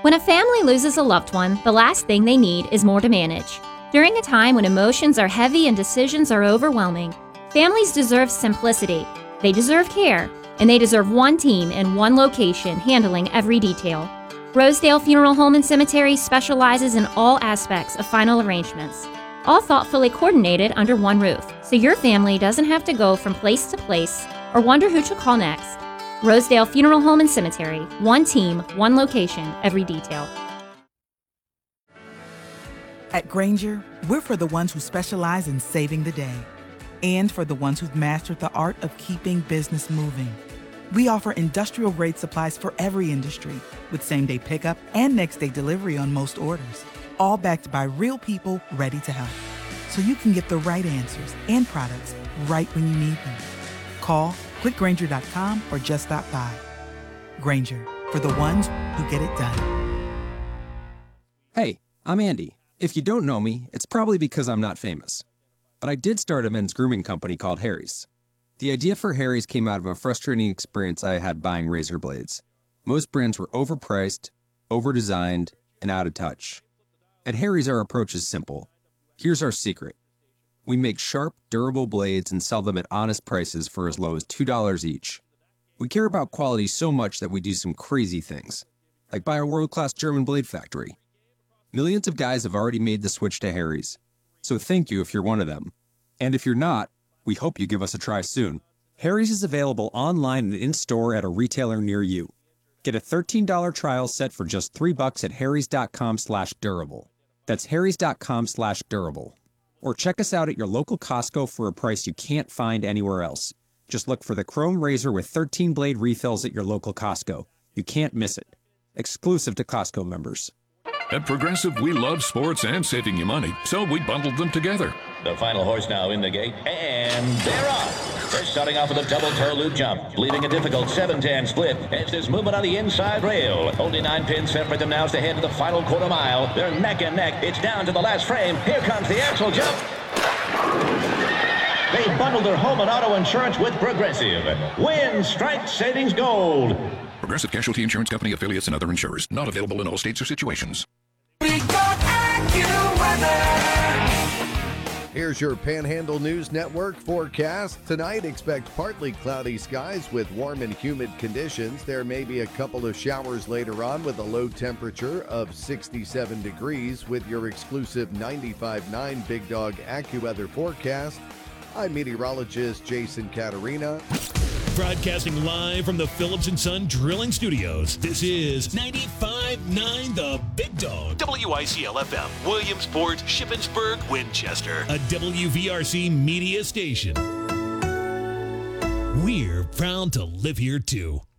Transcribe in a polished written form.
When a family loses a loved one, the last thing they need is more to manage. During a time when emotions are heavy and decisions are overwhelming, families deserve simplicity, they deserve care, and they deserve one team in one location handling every detail. Rosedale Funeral Home and Cemetery specializes in all aspects of final arrangements, all thoughtfully coordinated under one roof, so your family doesn't have to go from place to place or wonder who to call next. Rosedale Funeral Home and Cemetery, one team, one location, every detail. At Grainger, we're for the ones who specialize in saving the day and for the ones who've mastered the art of keeping business moving. We offer industrial-grade supplies for every industry with same-day pickup and next-day delivery on most orders, all backed by real people ready to help. So you can get the right answers and products right when you need them. Call quickgrainger.com or just stop by. Grainger, for the ones who get it done. Hey, I'm Andy. If you don't know me, it's probably because I'm not famous. But I did start a men's grooming company called Harry's. The idea for Harry's came out of a frustrating experience I had buying razor blades. Most brands were overpriced, overdesigned, and out of touch. At Harry's, our approach is simple. Here's our secret. We make sharp, durable blades and sell them at honest prices for as low as $2 each. We care about quality so much that we do some crazy things, like buy a world-class German blade factory. Millions of guys have already made the switch to Harry's, so thank you if you're one of them. And if you're not, we hope you give us a try soon. Harry's is available online and in-store at a retailer near you. Get a $13 trial set for just $3 at harrys.com/durable. That's harrys.com/durable. Or check us out at your local Costco for a price you can't find anywhere else. Just look for the Chrome Razor with 13 blade refills at your local Costco. You can't miss it. Exclusive to Costco members. At Progressive, we love sports and saving you money, so we bundled them together. The final horse now in the gate, and they're off. They're starting off with a double toe loop jump, leaving a difficult 7-10 split as there's movement on the inside rail. Only 9 pins separate them now as they head to the final quarter mile. They're neck and neck. It's down to the last frame. Here comes the axle jump. They bundled their home and auto insurance with Progressive. Win, strike, savings, gold. Progressive Casualty Insurance Company, affiliates, and other insurers. Not available in all states or situations. We got AccuWeather. Here's your Panhandle News Network forecast. Tonight, expect partly cloudy skies with warm and humid conditions. There may be a couple of showers later on with a low temperature of 67 degrees with your exclusive 95.9 Big Dog AccuWeather forecast. I'm meteorologist Jason Caterina. Broadcasting live from the Phillips & Son Drilling Studios, this is 95.9 The Big Dog. WICL-FM, Williamsport, Shippensburg, Winchester. A WVRC media station. We're proud to live here, too.